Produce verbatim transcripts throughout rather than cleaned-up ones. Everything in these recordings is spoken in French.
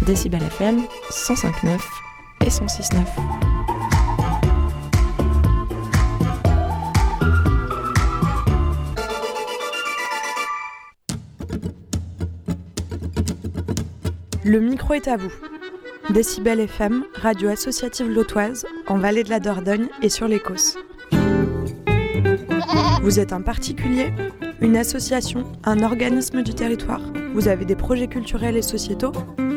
Décibel F M, cent cinq virgule neuf et cent six virgule neuf. Le micro est à vous. Décibel F M, radio associative lotoise, en Vallée de la Dordogne et sur les Causses. Vous êtes un particulier, une association, un organisme du territoire. Vous avez des projets culturels et sociétaux.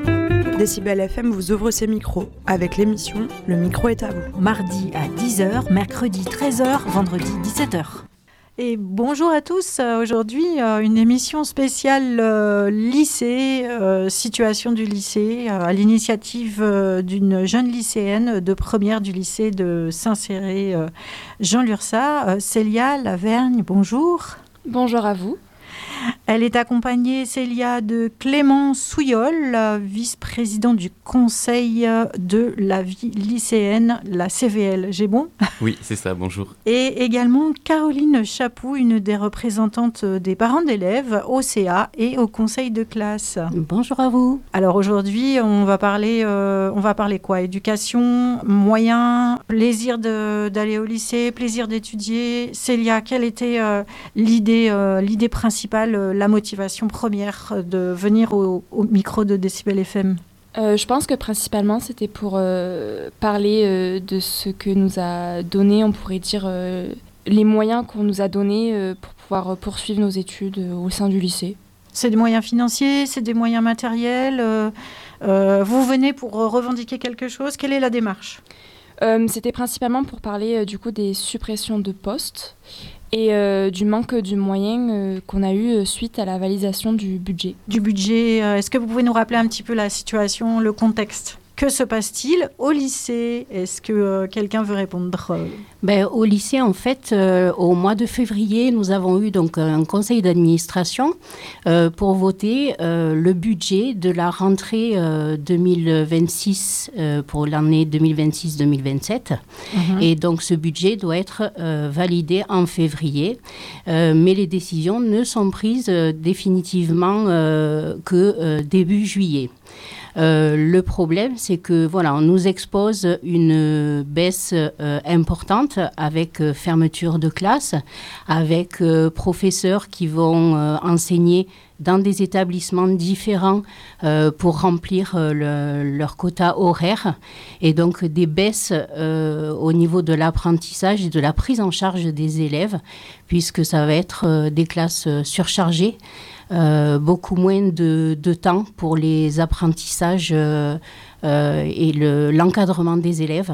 Décibel F M vous ouvre ses micros avec l'émission Le micro est à vous. Mardi à dix heures, mercredi treize heures, vendredi dix-sept heures. Et bonjour à tous. Aujourd'hui, une émission spéciale euh, lycée, euh, situation du lycée, euh, à l'initiative euh, d'une jeune lycéenne de première du lycée de Saint-Céré, euh, Jean Lurçat, euh, Célia Lavergne. Bonjour. Bonjour à vous. Elle est accompagnée, Célia, de Clément Souillol, vice-président du conseil de la vie lycéenne, la C V L. J'ai bon ? Oui, c'est ça, bonjour. Et également Caroline Chapou, une des représentantes des parents d'élèves au C A et au conseil de classe. Bonjour à vous. Alors aujourd'hui, on va parler, euh, on va parler quoi ? Éducation, moyens, plaisir de, d'aller au lycée, plaisir d'étudier. Célia, quelle était euh, l'idée, euh, l'idée principale, la motivation première de venir au, au micro de Décibel F M ? euh, Je pense que principalement, c'était pour euh, parler euh, de ce que nous a donné, on pourrait dire, euh, les moyens qu'on nous a donnés euh, pour pouvoir poursuivre nos études euh, au sein du lycée. C'est des moyens financiers, c'est des moyens matériels. Euh, euh, vous venez pour revendiquer quelque chose. Quelle est la démarche ? euh, C'était principalement pour parler euh, du coup des suppressions de postes et euh, du manque de moyens euh, qu'on a eu euh, suite à la validation du budget. Du budget, euh, est-ce que vous pouvez nous rappeler un petit peu la situation, le contexte ? Que se passe-t-il au lycée ? Est-ce que euh, quelqu'un veut répondre ? Ben, au lycée, en fait, euh, au mois de février, nous avons eu donc un conseil d'administration euh, pour voter euh, le budget de la rentrée euh, deux mille vingt-six euh, pour l'année deux mille vingt-six deux mille vingt-sept. Mmh. Et donc, ce budget doit être euh, validé en février. Euh, mais les décisions ne sont prises euh, définitivement euh, que euh, début juillet. Euh, le problème, c'est que voilà, on nous expose une baisse euh, importante avec euh, fermeture de classe, avec euh, professeurs qui vont euh, enseigner dans des établissements différents euh, pour remplir euh, le, leur quota horaire, et donc des baisses euh, au niveau de l'apprentissage et de la prise en charge des élèves, puisque ça va être euh, des classes euh, surchargées. Euh, beaucoup moins de, de temps pour les apprentissages euh, euh, et le, l'encadrement des élèves.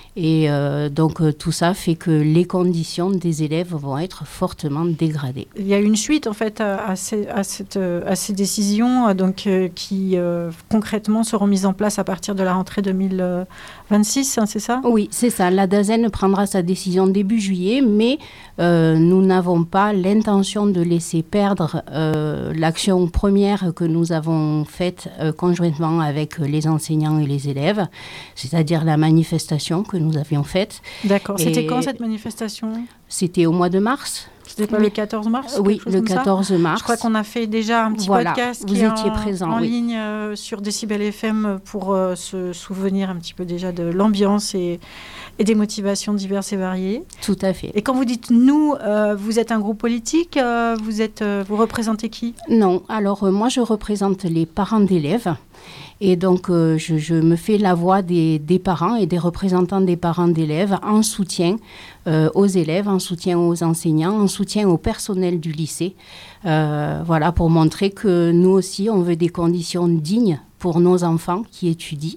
Et euh, donc euh, tout ça fait que les conditions des élèves vont être fortement dégradées. Il y a une suite en fait à, à, ces, à, cette, à ces décisions donc, euh, qui euh, concrètement seront mises en place à partir de la rentrée deux mille vingt-six, hein, c'est ça ? Oui, c'est ça. La DAZEN prendra sa décision début juillet, mais euh, nous n'avons pas l'intention de laisser perdre euh, l'action première que nous avons faite euh, conjointement avec les enseignants et les élèves, c'est-à-dire la manifestation que nous avions faite. D'accord. Et c'était quand cette manifestation ? C'était au mois de mars. C'était pas oui. le quatorze mars ? Oui, le quatorze mars. Je crois qu'on a fait déjà un petit voilà. podcast Vous qui étiez est en, présent, en oui. ligne euh, sur Décibel F M pour euh, se souvenir un petit peu déjà de l'ambiance et, et des motivations diverses et variées. Tout à fait. Et quand vous dites « nous euh, », vous êtes un groupe politique, euh, vous, êtes, euh, vous représentez qui ? Non, alors euh, moi je représente les parents d'élèves. Et donc, euh, je, je me fais la voix des, des parents et des représentants des parents d'élèves en soutien euh, aux élèves, en soutien aux enseignants, en soutien au personnel du lycée. Euh, voilà, pour montrer que nous aussi, on veut des conditions dignes pour nos enfants qui étudient.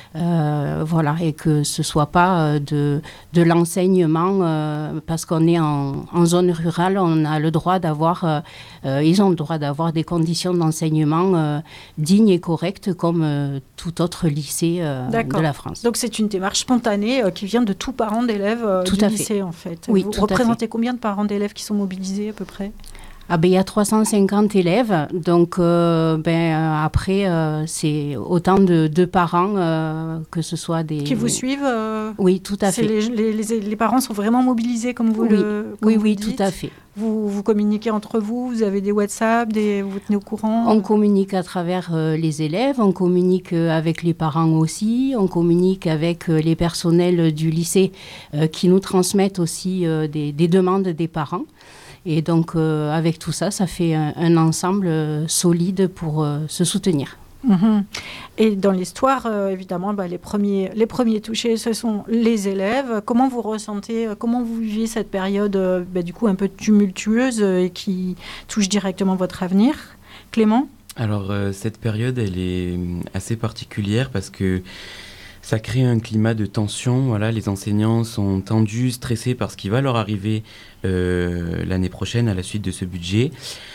Euh, voilà, et que ce ne soit pas de, de l'enseignement, euh, parce qu'on est en, en zone rurale, on a le droit d'avoir, euh, ils ont le droit d'avoir des conditions d'enseignement euh, dignes et correctes comme euh, tout autre lycée euh, de la France. Donc c'est une démarche spontanée euh, qui vient de tous parents d'élèves euh, tout du à lycée fait. En fait. Oui, vous tout représentez à fait. Combien de parents d'élèves qui sont mobilisés à peu près ? Ah ben, il y a trois cent cinquante élèves, donc euh, ben, euh, après, euh, c'est autant de, de parents, euh, que ce soit des... Qui vous suivent euh, Oui, tout à fait. Les, les, les, les parents sont vraiment mobilisés, comme vous oui. le comme Oui, vous oui, le dites. tout à fait. vous, vous communiquez entre vous, vous avez des WhatsApp, des, vous vous tenez au courant? On communique à travers euh, les élèves, on communique euh, avec les parents aussi, on communique avec euh, les personnels du lycée euh, qui nous transmettent aussi euh, des, des demandes des parents. Et donc, euh, avec tout ça, ça fait un, un ensemble euh, solide pour euh, se soutenir. Mmh. Et dans l'histoire, euh, évidemment, bah, les, premiers, les premiers touchés, ce sont les élèves. Comment vous ressentez, comment vous vivez cette période euh, bah, du coup un peu tumultueuse euh, et qui touche directement votre avenir? Clément? Alors, euh, cette période, elle est assez particulière parce que ça crée un climat de tension. Voilà, les enseignants sont tendus, stressés par ce qui va leur arriver euh, l'année prochaine à la suite de ce budget.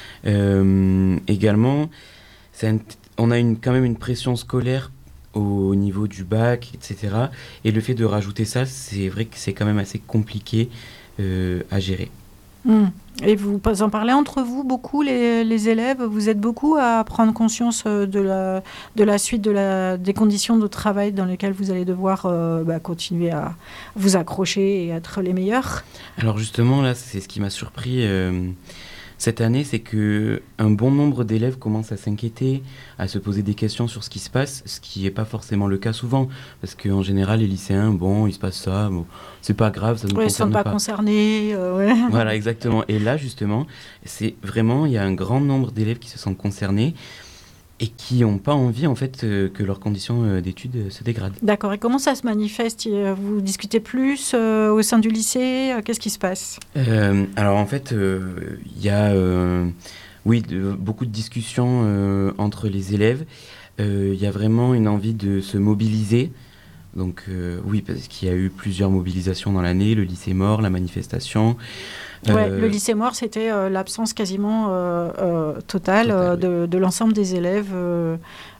Euh, également, c'est un on a une, quand même une pression scolaire au niveau du bac, et cetera. Et le fait de rajouter ça, c'est vrai que c'est quand même assez compliqué euh, à gérer. Mmh. Et vous en parlez entre vous beaucoup, les, les élèves? Vous êtes beaucoup à prendre conscience de la, de la suite de la, des conditions de travail dans lesquelles vous allez devoir euh, bah, continuer à vous accrocher et être les meilleurs? Alors justement, là, c'est ce qui m'a surpris euh, cette année, c'est qu'un bon nombre d'élèves commencent à s'inquiéter, à se poser des questions sur ce qui se passe, ce qui n'est pas forcément le cas souvent, parce qu'en général, les lycéens, bon, il se passe ça, bon, c'est pas grave, ça ne nous ouais, concerne ils ne sont pas. pas concernés. Euh, ouais. Voilà, exactement. Et là, justement, c'est vraiment, il y a un grand nombre d'élèves qui se sentent concernés et qui n'ont pas envie, en fait, euh, que leurs conditions euh, d'études euh, se dégradent. D'accord. Et comment ça se manifeste? Vous discutez plus euh, au sein du lycée? Qu'est-ce qui se passe? euh, Alors, en fait, il euh, y a, euh, oui, de, beaucoup de discussions euh, entre les élèves. Il euh, y a vraiment une envie de se mobiliser. Donc, euh, oui, parce qu'il y a eu plusieurs mobilisations dans l'année, le lycée mort, la manifestation. Ouais, euh, le lycée mort, c'était euh, l'absence quasiment euh, euh, totale, Total, euh, oui. de, de l'ensemble des élèves. Euh,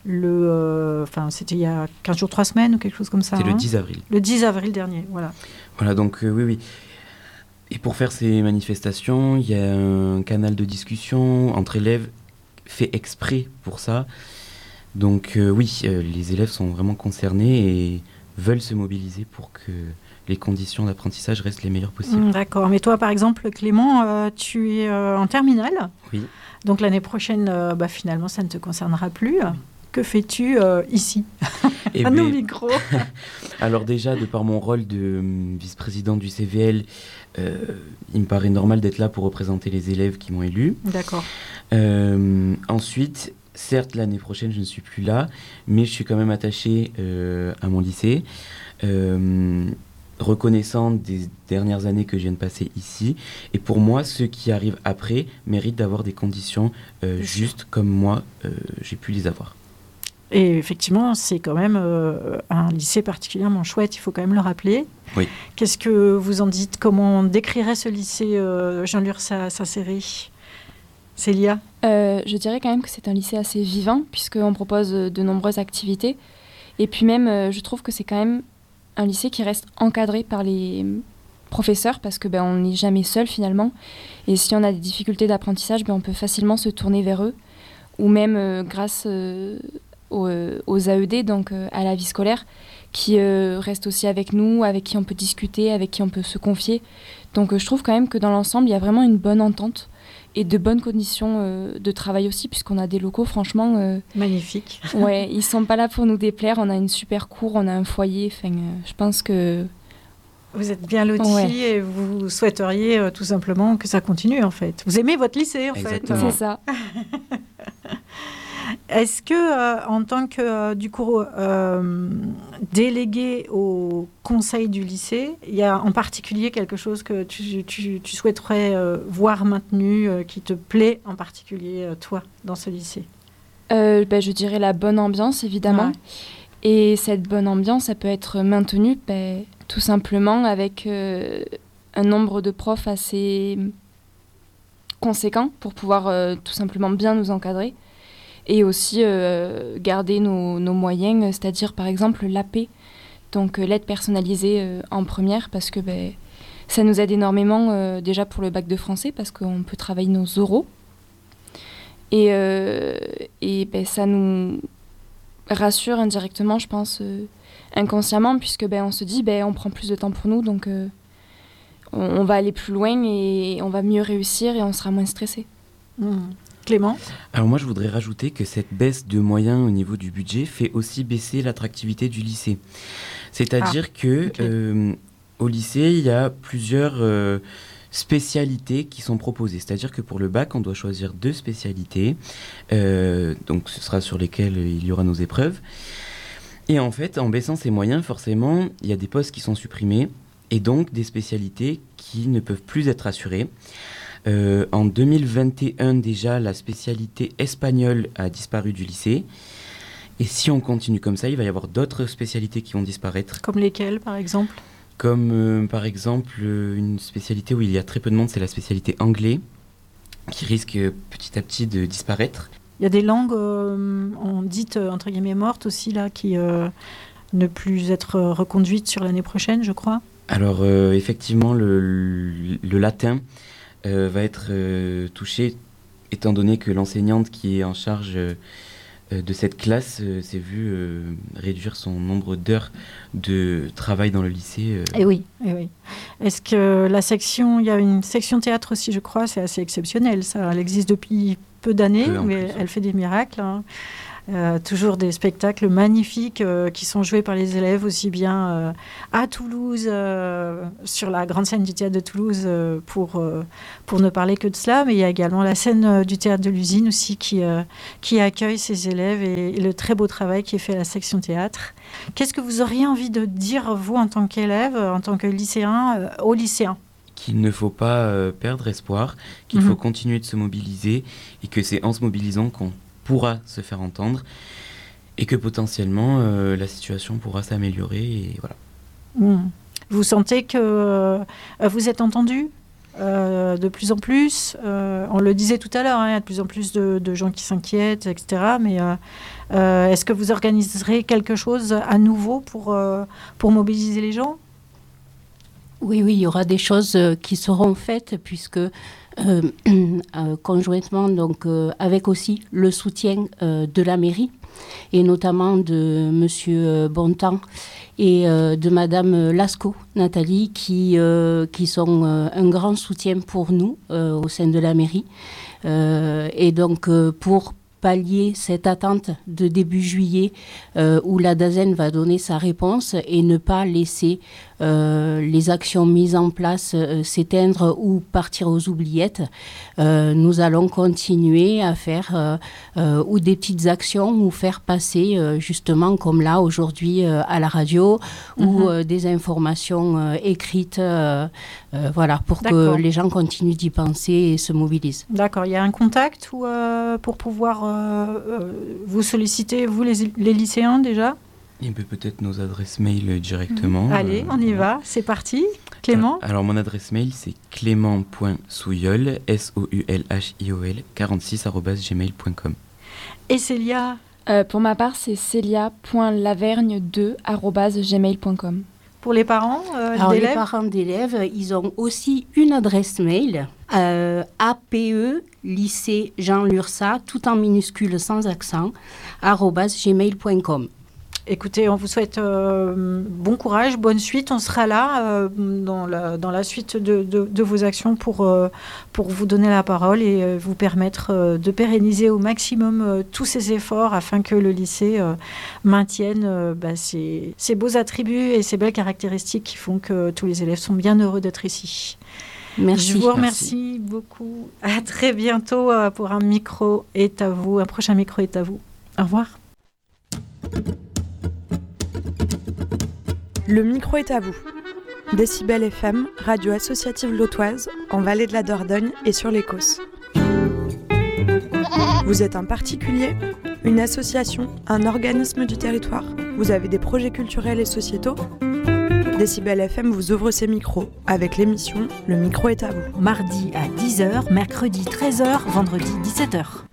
le, enfin, c'était il y a quinze jours, trois semaines ou quelque chose comme ça. C'est hein le dix avril. Le dix avril dernier, voilà. Voilà, donc euh, oui, oui. Et pour faire ces manifestations, il y a un canal de discussion entre élèves fait exprès pour ça. Donc euh, oui, euh, les élèves sont vraiment concernés et veulent se mobiliser pour que les conditions d'apprentissage restent les meilleures possibles. Mmh, d'accord. Mais toi, par exemple, Clément, euh, tu es euh, en terminale. Oui. Donc l'année prochaine, euh, bah, finalement, ça ne te concernera plus. Que fais-tu euh, ici, Et à ben, nos micros? Alors déjà, de par mon rôle de euh, vice-président du C V L, euh, il me paraît normal d'être là pour représenter les élèves qui m'ont élu. D'accord. Euh, ensuite, certes, l'année prochaine, je ne suis plus là, mais je suis quand même attaché euh, à mon lycée, euh, reconnaissant des dernières années que je viens de passer ici. Et pour moi, ceux qui arrivent après méritent d'avoir des conditions euh, justes comme moi, euh, j'ai pu les avoir. Et effectivement, c'est quand même euh, un lycée particulièrement chouette, il faut quand même le rappeler. Oui. Qu'est-ce que vous en dites? Comment on décrirait ce lycée, euh, Jean Lursa, sa série? Célia? euh, Je dirais quand même que c'est un lycée assez vivant, puisqu'on propose de nombreuses activités. Et puis même, euh, je trouve que c'est quand même un lycée qui reste encadré par les professeurs, parce que ben, on n'est jamais seul finalement. Et si on a des difficultés d'apprentissage, ben, on peut facilement se tourner vers eux. Ou même euh, grâce... Euh, Aux, aux A E D, donc euh, à la vie scolaire, qui euh, restent aussi avec nous, avec qui on peut discuter, avec qui on peut se confier. Donc euh, je trouve quand même que dans l'ensemble, il y a vraiment une bonne entente et de bonnes conditions euh, de travail aussi, puisqu'on a des locaux, franchement... Euh, magnifiques. Ouais, ils ne sont pas là pour nous déplaire. On a une super cour, on a un foyer. Enfin, euh, je pense que... Vous êtes bien lotis ouais. Et vous souhaiteriez euh, tout simplement que ça continue, en fait. Vous aimez votre lycée, en Exactement. fait. C'est ça. Est-ce que, euh, en tant que, euh, du coup, euh, délégué au conseil du lycée, il y a en particulier quelque chose que tu, tu, tu souhaiterais euh, voir maintenu, euh, qui te plaît en particulier, euh, toi, dans ce lycée? euh, ben, Je dirais la bonne ambiance, évidemment. Ouais. Et cette bonne ambiance, ça peut être maintenue ben, tout simplement avec euh, un nombre de profs assez conséquent pour pouvoir euh, tout simplement bien nous encadrer. Et aussi euh, garder nos, nos moyens, c'est-à-dire par exemple l'A P, donc euh, l'aide personnalisée euh, en première, parce que ben, ça nous aide énormément euh, déjà pour le bac de français, parce qu'on peut travailler nos oraux. Et, euh, et ben, ça nous rassure indirectement, je pense, euh, inconsciemment, puisque ben, on se dit ben, on prend plus de temps pour nous, donc euh, on, on va aller plus loin et on va mieux réussir et on sera moins stressé. Mmh. Clément ? Alors moi, je voudrais rajouter que cette baisse de moyens au niveau du budget fait aussi baisser l'attractivité du lycée. C'est-à-dire ah, que okay. euh, au lycée, il y a plusieurs euh, spécialités qui sont proposées. C'est-à-dire que pour le bac, on doit choisir deux spécialités. Euh, donc ce sera sur lesquelles il y aura nos épreuves. Et en fait, en baissant ces moyens, forcément, il y a des postes qui sont supprimés et donc des spécialités qui ne peuvent plus être assurées. Euh, en deux mille vingt et un, déjà, la spécialité espagnole a disparu du lycée. Et si on continue comme ça, il va y avoir d'autres spécialités qui vont disparaître. Comme lesquelles, par exemple ? Comme, euh, par exemple, euh, une spécialité où il y a très peu de monde, c'est la spécialité anglais, qui risque euh, petit à petit de disparaître. Il y a des langues, euh, on dites, entre guillemets, mortes aussi, là, qui euh, ne plus être reconduites sur l'année prochaine, je crois. Alors, euh, effectivement, le, le, le latin... Euh, va être euh, touchée, étant donné que l'enseignante qui est en charge euh, de cette classe euh, s'est vue euh, réduire son nombre d'heures de travail dans le lycée. Euh. Et oui, et oui. Est-ce que la section, il y a une section théâtre aussi, je crois, c'est assez exceptionnel, ça. Elle existe depuis peu d'années, peu mais plus, elle fait des miracles. Hein. Euh, toujours des spectacles magnifiques euh, qui sont joués par les élèves aussi bien euh, à Toulouse, euh, sur la grande scène du théâtre de Toulouse, euh, pour, euh, pour ne parler que de cela, mais il y a également la scène euh, du théâtre de l'usine aussi qui, euh, qui accueille ces élèves et, et le très beau travail qui est fait à la section théâtre. Qu'est-ce que vous auriez envie de dire, vous, en tant qu'élève, en tant que lycéen, euh, aux lycéens ? Qu'il ne faut pas euh, perdre espoir, qu'il mmh. faut continuer de se mobiliser et que c'est en se mobilisant qu'on pourra se faire entendre et que potentiellement euh, la situation pourra s'améliorer et voilà. Mmh. Vous sentez que euh, vous êtes entendu euh, de plus en plus euh, on le disait tout à l'heure, hein, il y a de plus en plus de, de gens qui s'inquiètent, et cetera. Mais euh, euh, est-ce que vous organiserez quelque chose à nouveau pour, euh, pour mobiliser les gens ? Oui, oui, il y aura des choses qui seront faites puisque Euh, euh, conjointement donc euh, avec aussi le soutien euh, de la mairie et notamment de monsieur Bontemps et euh, de madame Lascaux, Nathalie, qui, euh, qui sont euh, un grand soutien pour nous euh, au sein de la mairie euh, et donc euh, pour pallier cette attente de début juillet euh, où la DAZEN va donner sa réponse et ne pas laisser euh, les actions mises en place euh, s'éteindre ou partir aux oubliettes. Euh, nous allons continuer à faire euh, euh, ou des petites actions ou faire passer euh, justement comme là aujourd'hui euh, à la radio mm-hmm. ou euh, des informations euh, écrites euh, euh, voilà, pour D'accord. que les gens continuent d'y penser et se mobilisent. D'accord, il y a un contact ou, euh, pour pouvoir euh, euh, vous solliciter, vous les, les lycéens déjà ? Il peut peut-être nos adresses mail directement. Mmh. Allez, on y euh, va, c'est parti. Clément ? Alors, alors mon adresse mail c'est clément point souliol, S O U L H I O L, quarante-six arobase gmail point com. Et Célia ? euh, Pour ma part, c'est célia point lavergne deux arobase gmail point com. Pour les parents euh, Alors, d'élèves ? les parents d'élèves, ils ont aussi une adresse mail, euh, A P E, lycée Jean Lursa, tout en minuscule sans accent, arobase gmail point com. Écoutez, on vous souhaite euh, bon courage, bonne suite. On sera là euh, dans, la, dans la suite de, de, de vos actions pour, euh, pour vous donner la parole et euh, vous permettre euh, de pérenniser au maximum euh, tous ces efforts afin que le lycée euh, maintienne euh, bah, ses, ses beaux attributs et ses belles caractéristiques qui font que tous les élèves sont bien heureux d'être ici. Merci. Je vous remercie Merci. beaucoup. À très bientôt euh, pour un micro est à vous. Un prochain micro est à vous. Au revoir. Le micro est à vous. Décibel F M, radio associative lotoise, en Vallée de la Dordogne et sur l'Écosse. Vous êtes un particulier, une association, un organisme du territoire. Vous avez des projets culturels et sociétaux ? Décibel F M vous ouvre ses micros avec l'émission Le micro est à vous. Mardi à dix heures, mercredi treize heures, vendredi dix-sept heures.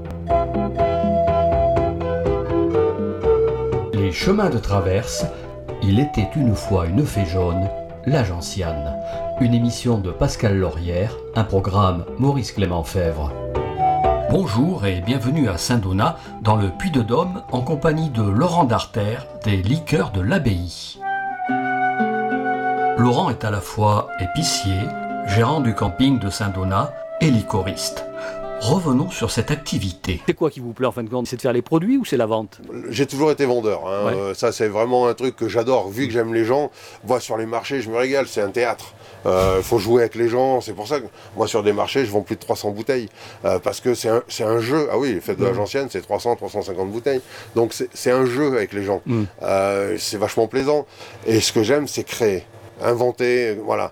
Les chemins de traverse. Il était une fois une fée jaune, la gentiane. Une émission de Pascal Laurière, un programme Maurice Clément Fèvre. Bonjour et bienvenue à Saint-Donat, dans le Puy-de-Dôme, en compagnie de Laurent Darter, des Liqueurs de l'Abbaye. Laurent est à la fois épicier, gérant du camping de Saint-Donat et liquoriste. Revenons sur cette activité. C'est quoi qui vous plaît en fin de compte? C'est de faire les produits ou c'est la vente? J'ai toujours été vendeur. Hein. Ouais. Euh, ça, c'est vraiment un truc que j'adore. Vu que j'aime les gens, moi sur les marchés, je me régale. C'est un théâtre. Il euh, faut jouer avec les gens. C'est pour ça que moi, sur des marchés, je vends plus de trois cents bouteilles. Euh, parce que c'est un, c'est un jeu. Ah oui, les fêtes de la Gentiane, c'est trois cents, trois cent cinquante bouteilles. Donc c'est, c'est un jeu avec les gens. Mm. Euh, c'est vachement plaisant. Et ce que j'aime, c'est créer, inventer. Voilà.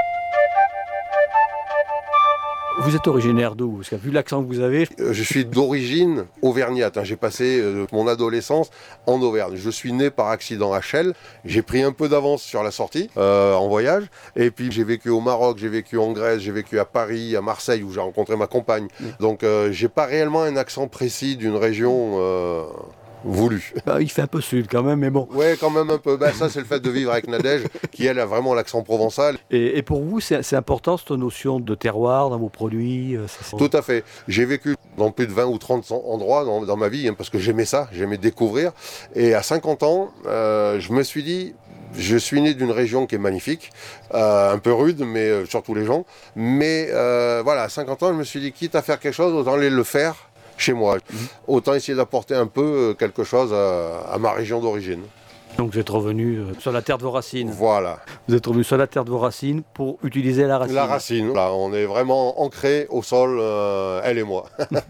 Vous êtes originaire d'où? Parce que vu l'accent que vous avez... Je suis d'origine auvergnate. Hein. J'ai passé euh, mon adolescence en Auvergne. Je suis né par accident à Chelles. J'ai pris un peu d'avance sur la sortie euh, en voyage. Et puis j'ai vécu au Maroc, j'ai vécu en Grèce, j'ai vécu à Paris, à Marseille où j'ai rencontré ma compagne. Mmh. Donc euh, j'ai pas réellement un accent précis d'une région... Euh... voulu. Bah, il fait un peu sud quand même, mais bon. Ouais, quand même un peu. Bah, ça, c'est le fait de vivre avec Nadège, qui elle a vraiment l'accent provençal. Et, et pour vous, c'est, c'est important cette notion de terroir dans vos produits? C'est... Tout à fait. J'ai vécu dans plus de vingt ou trente endroits dans, dans ma vie, hein, parce que j'aimais ça, j'aimais découvrir. Et à cinquante ans, euh, je me suis dit... Je suis né d'une région qui est magnifique, euh, un peu rude, mais euh, surtout les gens. Mais euh, voilà, à cinquante ans, je me suis dit, quitte à faire quelque chose, autant aller le faire chez moi. Mmh. Autant essayer d'apporter un peu quelque chose à, à ma région d'origine. Donc vous êtes revenu sur la terre de vos racines. Voilà. Vous êtes revenu sur la terre de vos racines pour utiliser la racine. La racine, là, on est vraiment ancré au sol, euh, elle et moi.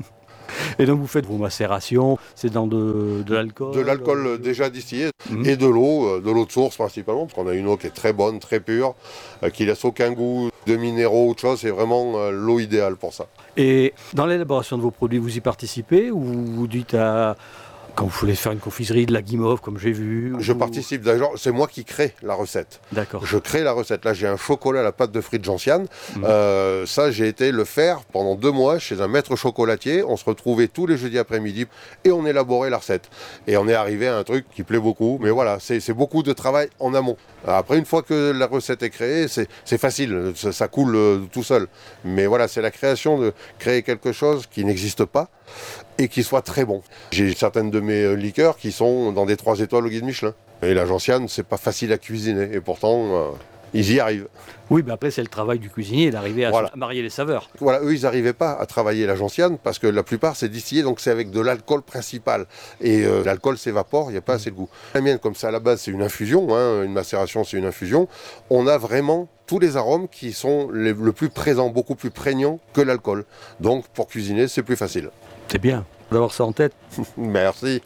Et donc vous faites vos macérations, c'est dans de, de l'alcool? De l'alcool euh, déjà distillé mmh. et de l'eau, de l'eau de source principalement, parce qu'on a une eau qui est très bonne, très pure, euh, qui laisse aucun goût de minéraux ou de choses, c'est vraiment euh, l'eau idéale pour ça. Et dans l'élaboration de vos produits, vous y participez ou vous dites à... Quand vous voulez faire une confiserie, de la guimauve, comme j'ai vu? Je ou... participe d'ailleurs, c'est moi qui crée la recette. D'accord. Je crée la recette. Là, j'ai un chocolat à la pâte de fruits de gentiane. Mmh. Euh, ça, j'ai été le faire pendant deux mois chez un maître chocolatier. On se retrouvait tous les jeudis après-midi et on élaborait la recette. Et on est arrivé à un truc qui plaît beaucoup. Mais voilà, c'est, c'est beaucoup de travail en amont. Après, une fois que la recette est créée, c'est, c'est facile. Ça, ça coule euh, tout seul. Mais voilà, c'est la création de créer quelque chose qui n'existe pas et qui soit très bon. J'ai certaines de mes liqueurs qui sont dans des trois étoiles au guide Michelin. Et la gentiane, c'est pas facile à cuisiner. Et pourtant, euh, ils y arrivent. Oui, mais après, c'est le travail du cuisinier d'arriver à voilà. marier les saveurs. Voilà, eux, ils n'arrivaient pas à travailler la gentiane parce que la plupart, c'est distillé, donc c'est avec de l'alcool principal. Et euh, l'alcool s'évapore, il n'y a pas mmh. assez de goût. La mienne, comme ça, à la base, c'est une infusion. Hein, une macération, c'est une infusion. On a vraiment tous les arômes qui sont les, le plus présents, beaucoup plus prégnants que l'alcool. Donc, pour cuisiner, c'est plus facile. C'est bien d'avoir ça en tête. Merci.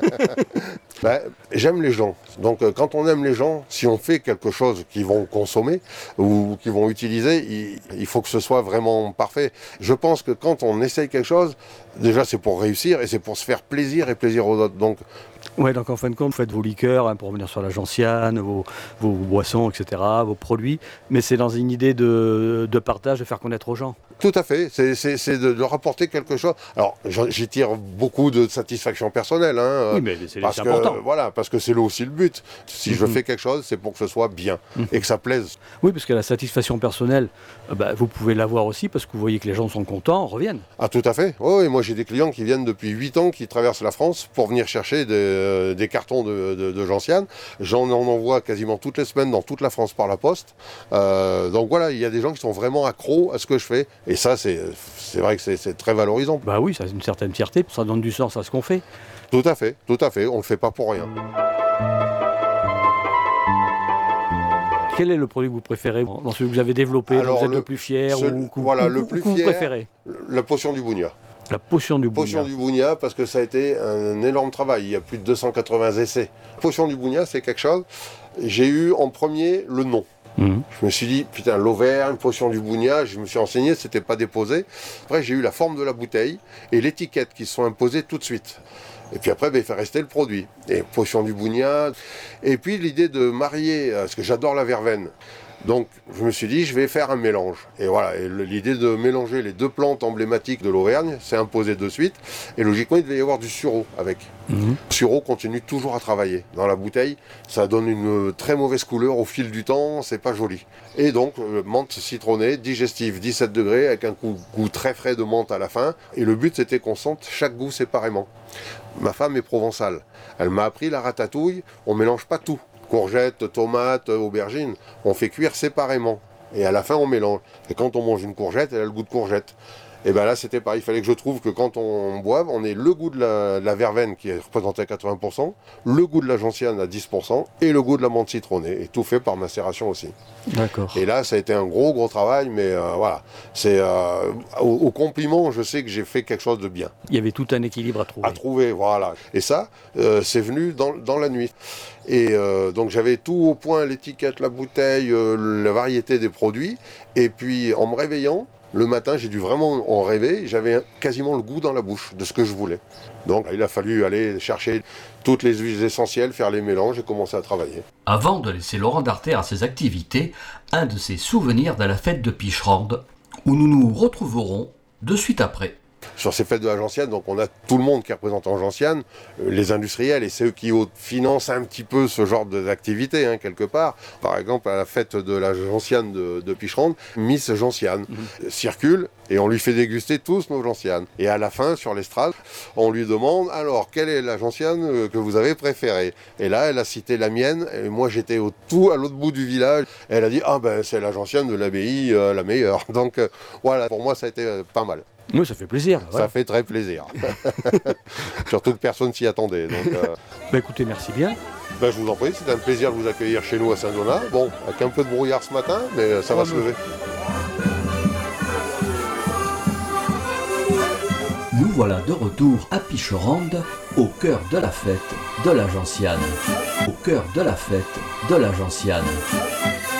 Ben, j'aime les gens. Donc euh, quand on aime les gens, si on fait quelque chose qu'ils vont consommer ou qu'ils vont utiliser, il, il faut que ce soit vraiment parfait. Je pense que quand on essaye quelque chose, déjà c'est pour réussir et c'est pour se faire plaisir et plaisir aux autres. Donc, ouais, donc en fin de compte, vous faites vos liqueurs, hein, pour revenir sur la gentiane, vos, vos boissons, et cetera, vos produits, mais c'est dans une idée de, de partage, de faire connaître aux gens. Tout à fait, c'est, c'est, c'est de, de rapporter quelque chose. Alors j'y tire beaucoup de satisfaction personnelle. Hein, oui, mais c'est, parce c'est que, important. Voilà, parce que c'est là aussi le but. Si mm-hmm. je fais quelque chose, c'est pour que ce soit bien mm-hmm. et que ça plaise. Oui, parce que la satisfaction personnelle, bah, vous pouvez l'avoir aussi parce que vous voyez que les gens sont contents, reviennent. Ah, tout à fait. Oh, et moi j'ai des clients qui viennent depuis huit ans, qui traversent la France pour venir chercher des, euh, des cartons de, de, de gentiane. J'en en envoie quasiment toutes les semaines dans toute la France par la poste. Euh, donc voilà, il y a des gens qui sont vraiment accros à ce que je fais. Et ça, c'est, c'est vrai que c'est, c'est très valorisant. Bah oui, ça a une certaine fierté, ça donne du sens à ce qu'on fait. Tout à fait, tout à fait. On ne le fait pas pour rien. Quel est le produit que vous préférez dans celui que vous avez développé, dont vous êtes le, le plus fier ce, ou, ou, voilà, ou, le plus ou, ou fier, vous préférez? La potion du Bougna. La potion du Bougna. Potion du Bougna, parce que ça a été un énorme travail. Il y a plus de deux cent quatre-vingts essais. Potion du Bougna, c'est quelque chose. J'ai eu en premier le nom. Mmh. Je me suis dit, putain, l'Auvergne, potion du Bougna, je me suis renseigné, c'était pas déposé. Après, j'ai eu la forme de la bouteille et l'étiquette qui se sont imposées tout de suite. Et puis après, ben, il fait rester le produit. Et potion du Bougna. Et puis l'idée de marier, parce que j'adore la verveine. Donc je me suis dit, je vais faire un mélange. Et voilà, et l'idée de mélanger les deux plantes emblématiques de l'Auvergne s'est imposée de suite. Et logiquement, il devait y avoir du sureau avec. Mmh. Le sureau continue toujours à travailler. Dans la bouteille, ça donne une très mauvaise couleur au fil du temps, c'est pas joli. Et donc, euh, menthe citronnée, digestive, dix-sept degrés, avec un goût, goût très frais de menthe à la fin. Et le but, c'était qu'on sente chaque goût séparément. Ma femme est provençale. Elle m'a appris la ratatouille, on mélange pas tout. Courgettes, tomates, aubergines, on fait cuire séparément. Et à la fin, on mélange. Et quand on mange une courgette, elle a le goût de courgette. Et bien là, c'était pareil. Il fallait que je trouve que quand on boive, on ait le goût de la, de la verveine qui est représenté à quatre-vingts pour cent, le goût de la gentiane à dix pour cent et le goût de la menthe citronnée. Et tout fait par macération aussi. D'accord. Et là, ça a été un gros, gros travail. Mais euh, voilà, c'est euh, au, au compliment, je sais que j'ai fait quelque chose de bien. Il y avait tout un équilibre à trouver. À trouver, voilà. Et ça, euh, c'est venu dans, dans la nuit. Et euh, donc j'avais tout au point, l'étiquette, la bouteille, euh, la variété des produits. Et puis en me réveillant, le matin, j'ai dû vraiment en rêver. J'avais quasiment le goût dans la bouche de ce que je voulais. Donc il a fallu aller chercher toutes les huiles essentielles, faire les mélanges et commencer à travailler. Avant de laisser Laurent Darter à ses activités, un de ses souvenirs de la fête de Picherande, où nous nous retrouverons de suite après. Sur ces fêtes de la gentiane, donc on a tout le monde qui est représenté en gentiane, euh, les industriels, et c'est eux qui financent un petit peu ce genre d'activité, hein, quelque part. Par exemple, à la fête de la gentiane de, de Picherande, Miss Gentiane mmh. circule et on lui fait déguster tous nos gentianes. Et à la fin, sur l'estrade, on lui demande, alors, quelle est la gentiane que vous avez préférée? Et là, elle a cité la mienne, et moi j'étais au tout à l'autre bout du village. Et elle a dit, ah ben c'est la gentiane de l'abbaye, euh, la meilleure. Donc euh, voilà, pour moi ça a été euh, pas mal. Oui, ça fait plaisir. Ça ouais. fait très plaisir. Surtout que personne s'y attendait. Donc, euh... bah, écoutez, merci bien. Bah, je vous en prie, c'est un plaisir de vous accueillir chez nous à Saint-Donat. Bon, avec un peu de brouillard ce matin, mais ça va oh, se lever. Nous voilà de retour à Picherande, au cœur de la fête de la gentiane. Au cœur de la fête de la gentiane.